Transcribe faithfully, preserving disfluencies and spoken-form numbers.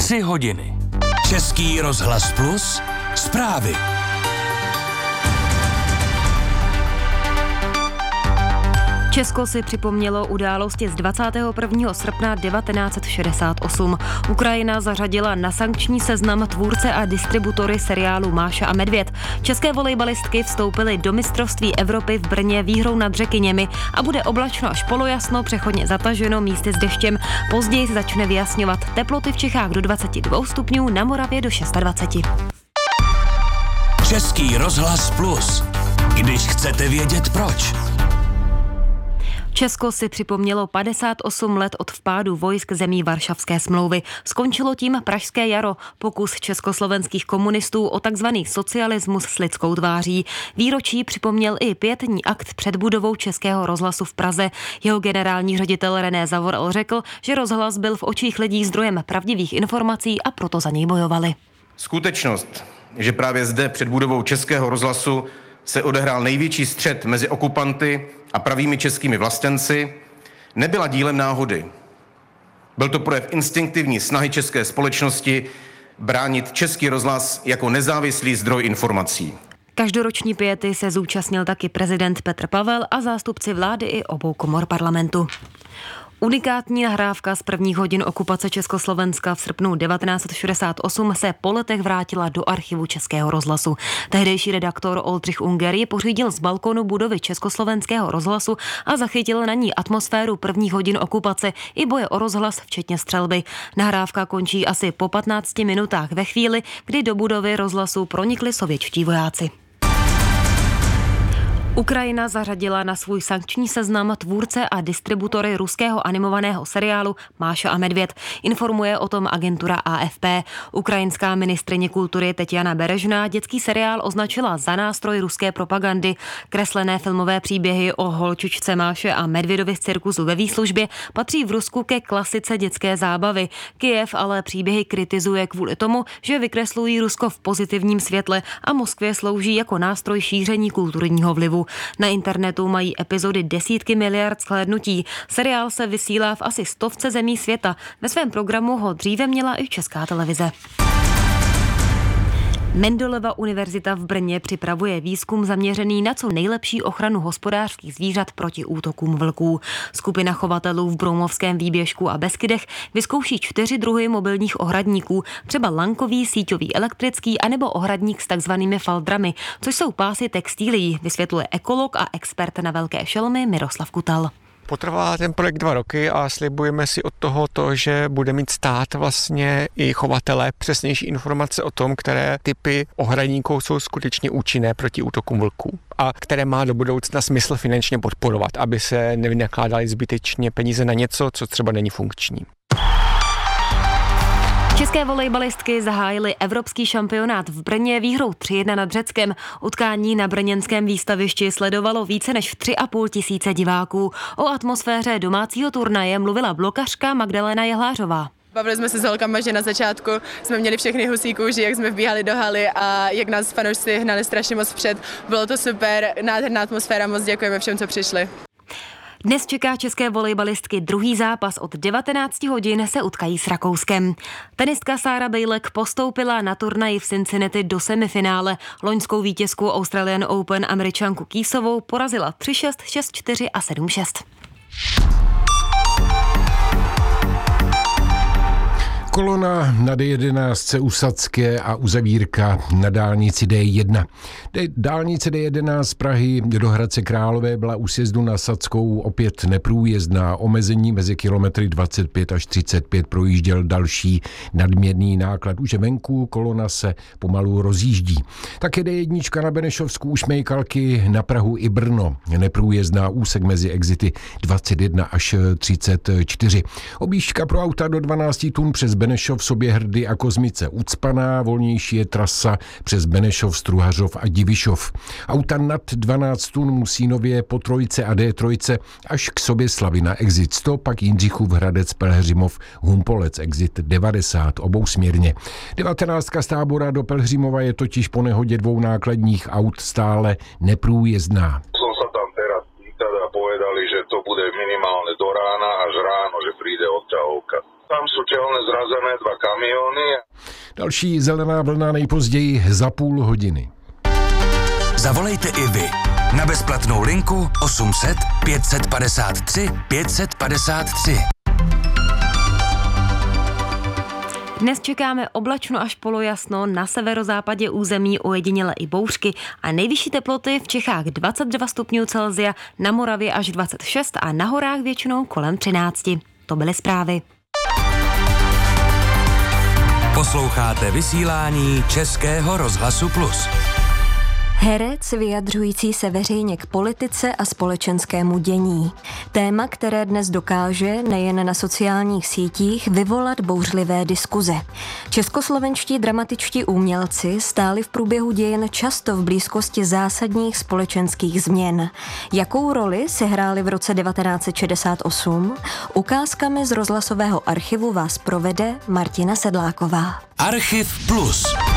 Tři hodiny. Český rozhlas Plus. Zprávy. Česko si připomnělo události z dvacátého prvního srpna devatenáct set šedesát osm. Ukrajina zařadila na sankční seznam tvůrce a distributory seriálu Máša a Medvěd. České volejbalistky vstoupily do mistrovství Evropy v Brně výhrou nad Řekyněmi a bude oblačno až polojasno, přechodně zataženo, místy s deštěm. Později se začne vyjasňovat. Teploty v Čechách do dvacet dva stupňů, na Moravě do dvacet šest. Český rozhlas Plus. Když chcete vědět proč. Česko si připomnělo padesát osm let od vpádu vojsk zemí Varšavské smlouvy. Skončilo tím Pražské jaro, pokus československých komunistů o takzvaný socialismus s lidskou tváří. Výročí připomněl i pietní akt před budovou Českého rozhlasu v Praze. Jeho generální ředitel René Zavoral řekl, že rozhlas byl v očích lidí zdrojem pravdivých informací a proto za něj bojovali. Skutečnost, že právě zde před budovou Českého rozhlasu se odehrál největší střet mezi okupanty a pravými českými vlastenci, nebyla dílem náhody. Byl to projev instinktivní snahy české společnosti bránit Český rozhlas jako nezávislý zdroj informací. Každoroční piety se zúčastnil taky prezident Petr Pavel a zástupci vlády i obou komor parlamentu. Unikátní nahrávka z prvních hodin okupace Československa v srpnu devatenáct set šedesát osm se po letech vrátila do archivu Českého rozhlasu. Tehdejší redaktor Oldřich Unger ji pořídil z balkonu budovy Československého rozhlasu a zachytil na ní atmosféru prvních hodin okupace i boje o rozhlas, včetně střelby. Nahrávka končí asi po patnácti minutách ve chvíli, kdy do budovy rozhlasu pronikli sovětští vojáci. Ukrajina zařadila na svůj sankční seznam tvůrce a distributory ruského animovaného seriálu Máša a Medvěd. Informuje o tom agentura A F P. Ukrajinská ministryně kultury Teťjana Berežná dětský seriál označila za nástroj ruské propagandy. Kreslené filmové příběhy o holčičce Máše a Medvědovi z cirkusu ve výslužbě patří v Rusku ke klasice dětské zábavy. Kyjev ale příběhy kritizuje kvůli tomu, že vykreslují Rusko v pozitivním světle a Moskvě slouží jako nástroj šíření kulturního vlivu. Na internetu mají epizody desítky miliard shlédnutí. Seriál se vysílá v asi stovce zemí světa. Ve svém programu ho dříve měla i Česká televize. Mendelova univerzita v Brně připravuje výzkum zaměřený na co nejlepší ochranu hospodářských zvířat proti útokům vlků. Skupina chovatelů v Broumovském výběžku a Beskydech vyzkouší čtyři druhy mobilních ohradníků, třeba lankový, síťový, elektrický anebo ohradník s takzvanými faldrami, což jsou pásy textilií, vysvětluje ekolog a expert na velké šelmy Miroslav Kutal. Potrvá ten projekt dva roky a slibujeme si od toho to, že bude mít stát vlastně i chovatele přesnější informace o tom, které typy ohradníků jsou skutečně účinné proti útokům vlků a které má do budoucna smysl finančně podporovat, aby se nevynakládaly zbytečně peníze na něco, co třeba není funkční. České volejbalistky zahájily evropský šampionát v Brně výhrou tři jedna nad Řeckem. Utkání na brněnském výstavišti sledovalo více než tři a půl tisíce diváků. O atmosféře domácího turnaje mluvila blokařka Magdalena Jehlářová. Bavili jsme se s holkama, že na začátku jsme měli všechny husí kůži, jak jsme vbíhali do haly a jak nás fanoušci hnali strašně moc vpřed. Bylo to super, nádherná atmosféra, moc děkujeme všem, co přišli. Dnes čeká české volejbalistky druhý zápas. Od devatenáct hodin se utkají s Rakouskem. Tenistka Sára Bejlek postoupila na turnaji v Cincinnati do semifinále. Loňskou vítězku Australian Open Američanku Kýsovou porazila tři šest, šest čtyři a sedm šest. Kolona na D jedenáct u Sadské a uzavírka na dálnici D jedna. Dálnice D jedenáct z Prahy do Hradce Králové byla u sjezdu na Sadskou opět neprůjezdná. Omezení mezi kilometry dvacet pět až třicet pět projížděl další nadměrný náklad. Už je venku, kolona se pomalu rozjíždí. Také D jedna na Benešovsku u Šmejkalky, na Prahu i Brno. Neprůjezdná úsek mezi exity dvacet jedna až třicet čtyři. Objížďka pro auta do dvanáct tun přes Benešov, Soběhrdy a Kozmice ucpaná, volnější je trasa přes Benešov, Struhařov a Divišov. Auta nad dvanáct tun musí nově po Trojce a D tři až k Soběslavi na exit sto, pak Jindřichův Hradec, Pelhřimov, Humpolec, exit devadesát, obousměrně. devatenáctka z Tábora do Pelhřimova je totiž po nehodě dvou nákladních aut stále neprůjezdná. Som sa tam teraz pýtali a povedali, že to bude minimálne do rána až ráno, že príde odťahovka. Tam jsou tělne zrazené dva kamiony. Další zelená vlna nejpozději za půl hodiny. Zavolejte i vy na bezplatnou linku osm set pět padesát tři pět padesát tři. Dnes čekáme oblačno až polojasno, na severozápadě území ojediněle i bouřky a nejvyšší teploty v Čechách dvacet dva stupňů Celsia, na Moravě až dvacet šest a na horách většinou kolem třináct. To byly zprávy. Posloucháte vysílání Českého rozhlasu Plus. Herec vyjadřující se veřejně k politice a společenskému dění. Téma, které dnes dokáže nejen na sociálních sítích vyvolat bouřlivé diskuze. Českoslovenští dramatičtí umělci stáli v průběhu dějin často v blízkosti zásadních společenských změn. Jakou roli sehráli v roce devatenáct set šedesát osm? Ukázkami z rozhlasového archivu vás provede Martina Sedláková. Archiv Plus.